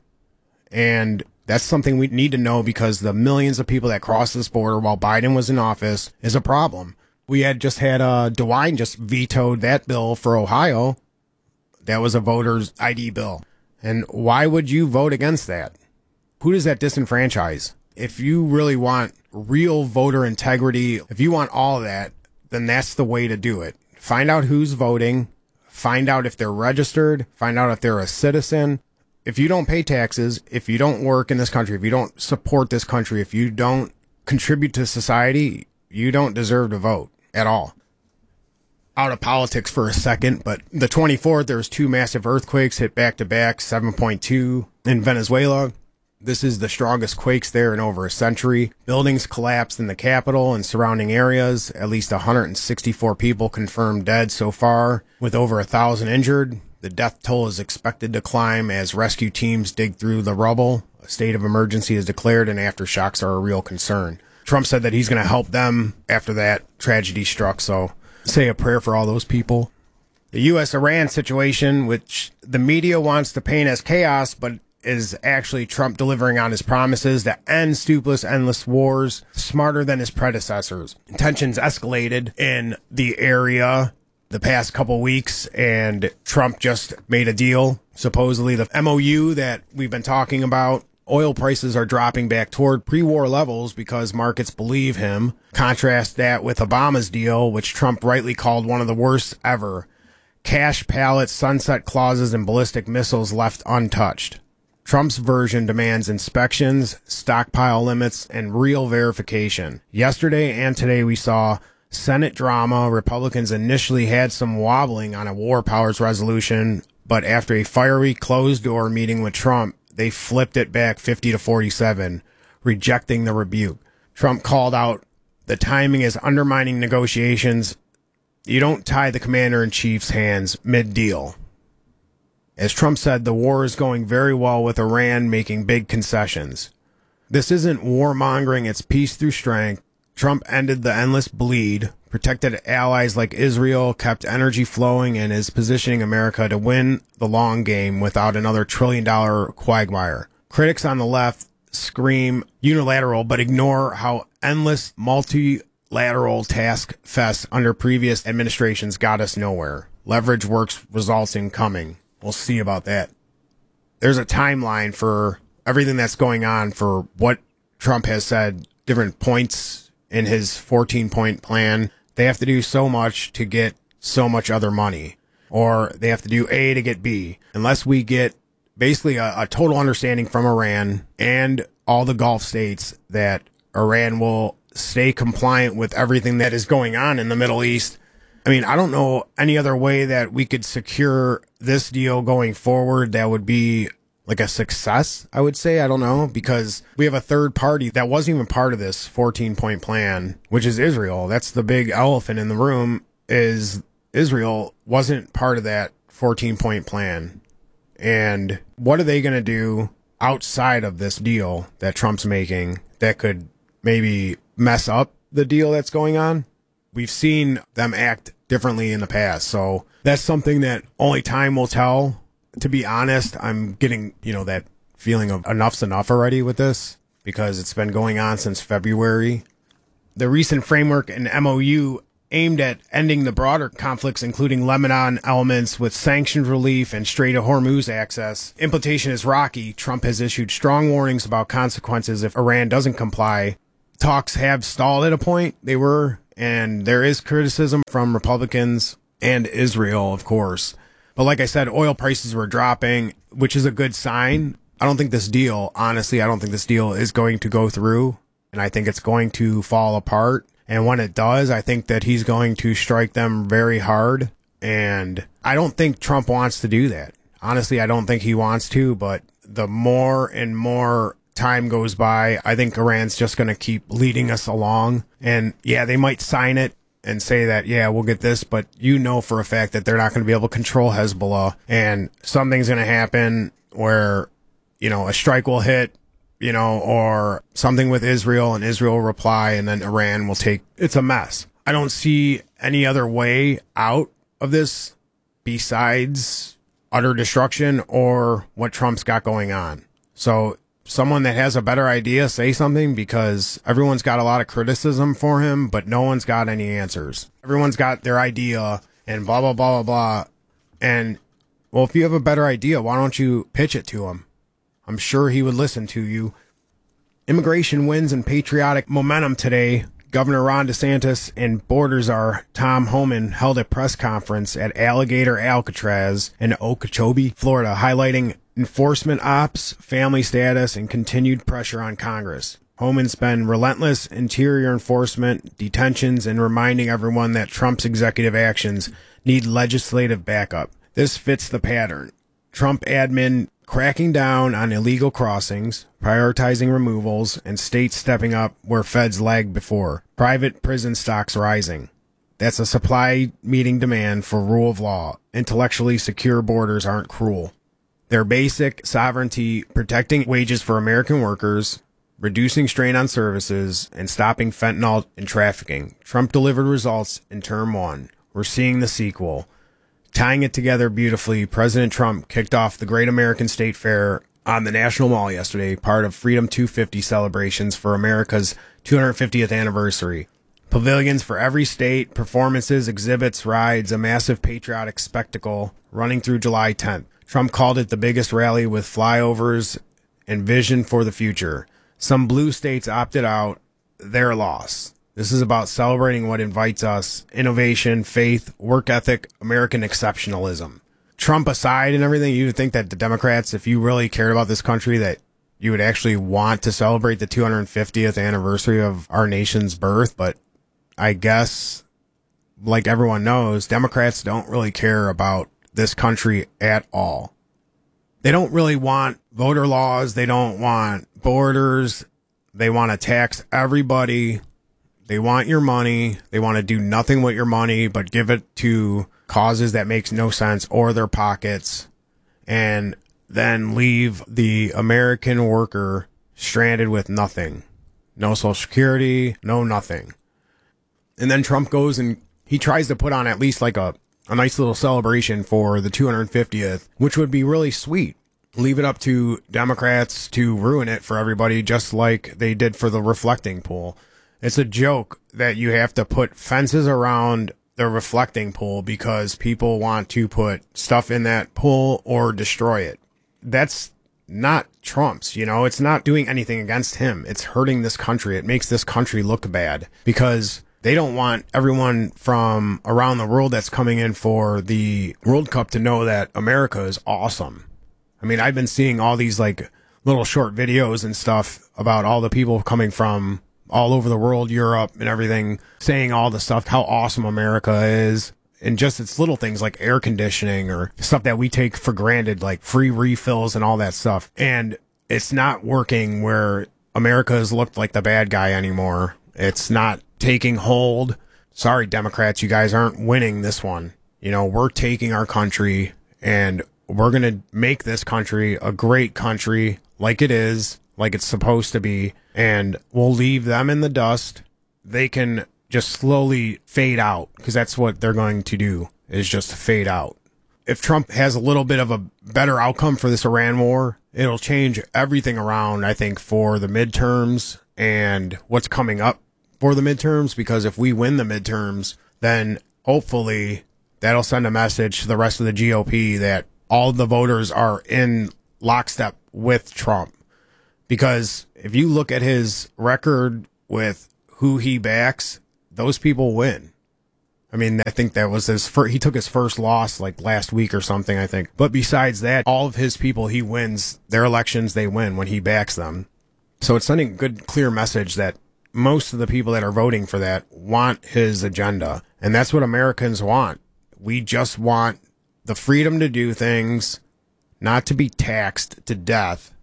And that's something we need to know, because the millions of people that crossed this border while Biden was in office is a problem. We had just had uh, DeWine just vetoed that bill for Ohio. That was a voter's I D bill. And why would you vote against that? Who does that disenfranchise? If you really want real voter integrity, if you want all of that, then that's the way to do it. Find out who's voting, find out if they're registered, find out if they're a citizen. If you don't pay taxes, if you don't work in this country, if you don't support this country, if you don't contribute to society, you don't deserve to vote at all. Out of politics for a second, but the twenty-fourth, there was two massive earthquakes hit back to back, seven point two in Venezuela. This is the strongest quakes there in over a century. Buildings collapsed in the capital and surrounding areas. At least one hundred sixty-four people confirmed dead so far, with over a thousand injured. The death toll is expected to climb as rescue teams dig through the rubble. A state of emergency is declared, and aftershocks are a real concern. Trump said that he's going to help them after that tragedy struck, so say a prayer for all those people. The U S Iran situation, which the media wants to paint as chaos, but is actually Trump delivering on his promises to end stupendous, endless wars, smarter than his predecessors. Tensions escalated in the area the past couple weeks, and Trump just made a deal. Supposedly the M O U that we've been talking about. Oil prices are dropping back toward pre-war levels because markets believe him. Contrast that with Obama's deal, which Trump rightly called one of the worst ever. Cash pallets, sunset clauses, and ballistic missiles left untouched. Trump's version demands inspections, stockpile limits, and real verification. Yesterday and today we saw Senate drama. Republicans initially had some wobbling on a war powers resolution, but after a fiery closed-door meeting with Trump, they flipped it back fifty to forty-seven, rejecting the rebuke. Trump called out, "The timing is undermining negotiations. You don't tie the commander-in-chief's hands mid-deal." As Trump said, the war is going very well with Iran making big concessions. This isn't warmongering, it's peace through strength. Trump ended the endless bleed, protected allies like Israel, kept energy flowing, and is positioning America to win the long game without another trillion-dollar quagmire. Critics on the left scream unilateral, but ignore how endless multilateral task fests under previous administrations got us nowhere. Leverage works, results in coming. We'll see about that. There's a timeline for everything that's going on for what Trump has said, different points in his fourteen-point plan. They have to do so much to get so much other money, or they have to do A to get B. Unless we get basically a, a total understanding from Iran and all the Gulf states that Iran will stay compliant with everything that is going on in the Middle East. I mean, I don't know any other way that we could secure this deal going forward that would be like a success, I would say. I don't know, because we have a third party that wasn't even part of this fourteen-point plan, which is Israel. That's the big elephant in the room, is Israel wasn't part of that fourteen-point plan. And what are they going to do outside of this deal that Trump's making that could maybe mess up the deal that's going on? We've seen them act differently in the past, so that's something that only time will tell. To be honest, I'm getting, you know, that feeling of enough's enough already with this, because it's been going on since February. The recent framework and M O U aimed at ending the broader conflicts, including Lebanon elements with sanctions relief and Strait of Hormuz access. Implementation is rocky. Trump has issued strong warnings about consequences if Iran doesn't comply. Talks have stalled at a point. They were, and there is criticism from Republicans and Israel, of course. But like I said, oil prices were dropping, which is a good sign. I don't think this deal, honestly, I don't think this deal is going to go through, and I think it's going to fall apart. And when it does, I think that he's going to strike them very hard. And I don't think Trump wants to do that. Honestly, I don't think he wants to, but the more and more time goes by, I think Iran's just going to keep leading us along. And yeah, they might sign it and say that, yeah, we'll get this, but you know for a fact that they're not going to be able to control Hezbollah. And something's going to happen where, you know, a strike will hit, you know, or something with Israel, and Israel will reply, and then Iran will take. It's a mess. I don't see any other way out of this besides utter destruction or what Trump's got going on. So someone that has a better idea, say something, because everyone's got a lot of criticism for him, but no one's got any answers. Everyone's got their idea and blah, blah, blah, blah, blah. And, well, if you have a better idea, why don't you pitch it to him? I'm sure he would listen to you. Immigration wins and patriotic momentum today. Governor Ron DeSantis and Borders Czar Tom Homan held a press conference at Alligator Alcatraz in Okeechobee, Florida, highlighting enforcement ops, family status, and continued pressure on Congress. Homan's been relentless interior enforcement, detentions, and reminding everyone that Trump's executive actions need legislative backup. This fits the pattern. Trump admin cracking down on illegal crossings, prioritizing removals, and states stepping up where feds lagged before. Private prison stocks rising. That's a supply meeting demand for rule of law. Intellectually secure borders aren't cruel. Their basic sovereignty, protecting wages for American workers, reducing strain on services, and stopping fentanyl and trafficking. Trump delivered results in term one. We're seeing the sequel. Tying it together beautifully, President Trump kicked off the Great American State Fair on the National Mall yesterday, part of Freedom two fifty celebrations for America's two hundred fiftieth anniversary. Pavilions for every state, performances, exhibits, rides, a massive patriotic spectacle running through July tenth. Trump called it the biggest rally with flyovers and vision for the future. Some blue states opted out, their loss. This is about celebrating what invites us: innovation, faith, work ethic, American exceptionalism. Trump aside and everything, you would think that the Democrats, if you really cared about this country, that you would actually want to celebrate the two hundred fiftieth anniversary of our nation's birth. But I guess, like everyone knows, Democrats don't really care about this country at all. They don't really want voter laws. They don't want borders. They want to tax everybody. They want your money. They want to do nothing with your money but give it to causes that makes no sense or their pockets, and then leave the American worker stranded with nothing. No Social Security, no nothing. And then Trump goes and he tries to put on at least like a, a nice little celebration for the two hundred fiftieth, which would be really sweet. Leave it up to Democrats to ruin it for everybody, just like they did for the reflecting pool. It's a joke that you have to put fences around the reflecting pool because people want to put stuff in that pool or destroy it. That's not Trump's, you know, it's not doing anything against him. It's hurting this country. It makes this country look bad because they don't want everyone from around the world that's coming in for the World Cup to know that America is awesome. I mean, I've been seeing all these like little short videos and stuff about all the people coming from all over the world, Europe and everything, saying all the stuff, how awesome America is. And just it's little things like air conditioning or stuff that we take for granted, like free refills and all that stuff. And it's not working where America has looked like the bad guy anymore. It's not taking hold. Sorry, Democrats, you guys aren't winning this one. You know, we're taking our country and we're going to make this country a great country like it is, like it's supposed to be. And we'll leave them in the dust. They can just slowly fade out because that's what they're going to do, is just fade out. If Trump has a little bit of a better outcome for this Iran war, it'll change everything around, I think, for the midterms and what's coming up for the midterms. Because if we win the midterms, then hopefully that'll send a message to the rest of the G O P that all the voters are in lockstep with Trump. Because if you look at his record with who he backs, those people win. I mean, I think that was his first, he took his first loss like last week or something, I think. But besides that, all of his people, he wins their elections, they win when he backs them. So it's sending a good, clear message that most of the people that are voting for that want his agenda. And that's what Americans want. We just want the freedom to do things, not to be taxed to death.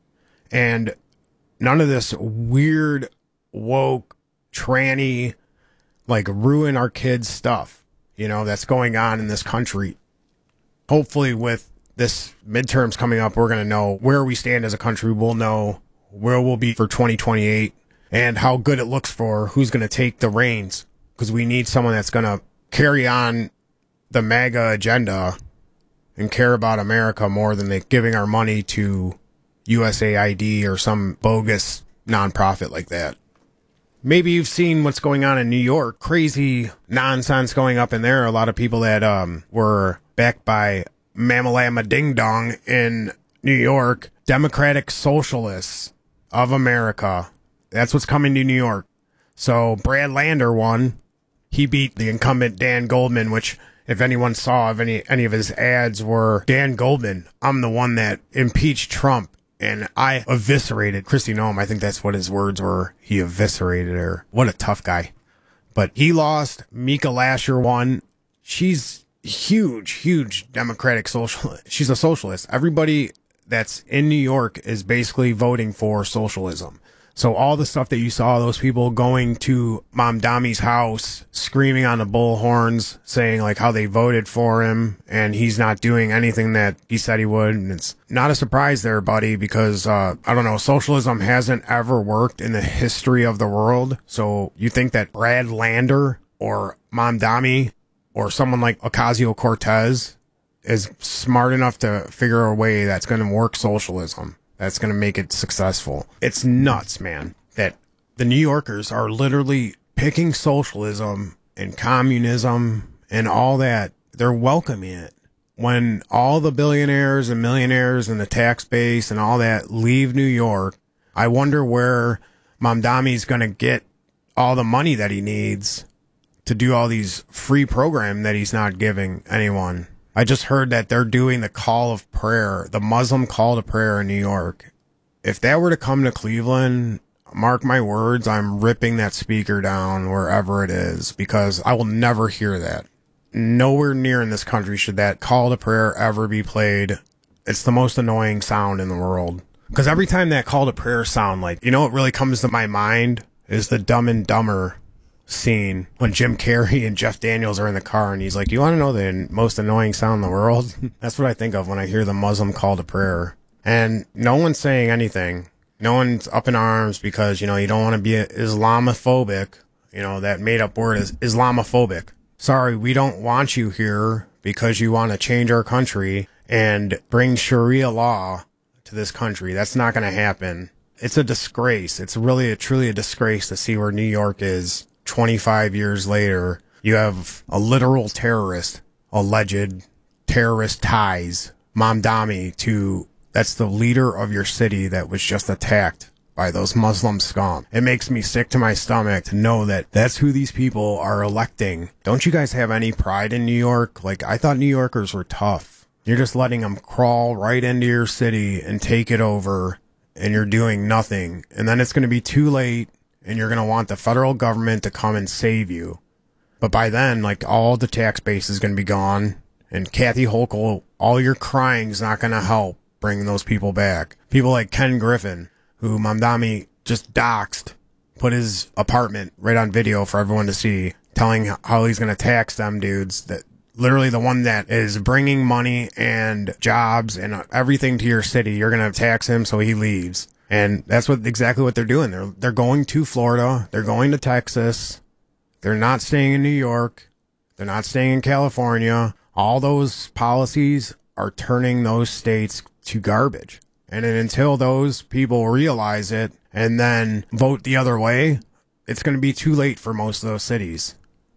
And none of this weird, woke, tranny, like ruin our kids stuff, you know, that's going on in this country. Hopefully with this midterms coming up, we're going to know where we stand as a country. We'll know where we'll be for twenty twenty-eight and how good it looks for who's going to take the reins, because we need someone that's going to carry on the MAGA agenda and care about America more than they giving our money to U S A I D or some bogus nonprofit like that. Maybe you've seen what's going on in New York. Crazy nonsense going up in there. A lot of people that um, were backed by Mamalama Ding Dong in New York. Democratic Socialists of America. That's what's coming to New York. So Brad Lander won. He beat the incumbent Dan Goldman, which if anyone saw, if any, any of his ads were Dan Goldman, I'm the one that impeached Trump. And I eviscerated Kristi Noem. I think that's what his words were. He eviscerated her. What a tough guy. But he lost. Mika Lasher won. She's huge, huge Democratic socialist. She's a socialist. Everybody that's in New York is basically voting for socialism. So all the stuff that you saw, those people going to Mamdami's house, screaming on the bullhorns, saying like how they voted for him and he's not doing anything that he said he would. And it's not a surprise there, buddy, because, uh, I don't know, socialism hasn't ever worked in the history of the world. So you think that Brad Lander or Mamdami or someone like Ocasio-Cortez is smart enough to figure a way that's going to work socialism, that's going to make it successful? It's nuts, man, that the New Yorkers are literally picking socialism and communism and all that. They're welcoming it. When all the billionaires and millionaires and the tax base and all that leave New York, I wonder where Mamdami's going to get all the money that he needs to do all these free programs that he's not giving anyone. I just heard that they're doing the call of prayer, the Muslim call to prayer in New York. If that were to come to Cleveland, mark my words, I'm ripping that speaker down wherever it is, because I will never hear that. Nowhere near in this country should that call to prayer ever be played. It's the most annoying sound in the world. Because every time that call to prayer sound, like, you know what really comes to my mind is the Dumb and Dumber scene when Jim Carrey and Jeff Daniels are in the car and he's like, you want to know the most annoying sound in the world? That's what I think of when I hear the Muslim call to prayer. And no one's saying anything. No one's up in arms because, you know, you don't want to be Islamophobic. You know, that made up word is Islamophobic. Sorry, we don't want you here because you want to change our country and bring Sharia law to this country. That's not going to happen. It's a disgrace. It's really, a, truly a disgrace to see where New York is twenty-five years later. You have a literal terrorist, alleged terrorist ties, Mamdami, to, that's the leader of your city that was just attacked by those Muslim scum. It makes me sick to my stomach to know that that's who these people are electing. Don't you guys have any pride in New York? Like, I thought New Yorkers were tough. You're just letting them crawl right into your city and take it over, and you're doing nothing. And then it's going to be too late, and you're going to want the federal government to come and save you. But by then, like, all the tax base is going to be gone, and Kathy Hochul, all your crying is not going to help bring those people back. People like Ken Griffin, who Mamdami just doxed, put his apartment right on video for everyone to see, telling how he's going to tax them dudes, that literally the one that is bringing money and jobs and everything to your city. You're going to tax him so he leaves. And that's what exactly what they're doing. They're, they're going to Florida. They're going to Texas. They're not staying in New York. They're not staying in California. All those policies are turning those states to garbage. And then until those people realize it and then vote the other way, it's going to be too late for most of those cities.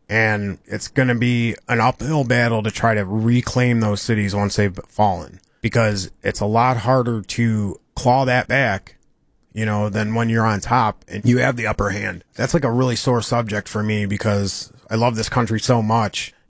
And it's going to be an uphill battle to try to reclaim those cities once they've fallen, because it's a lot harder to claw that back, you know, than when you're on top and you have the upper hand. That's like a really sore subject for me because I love this country so much.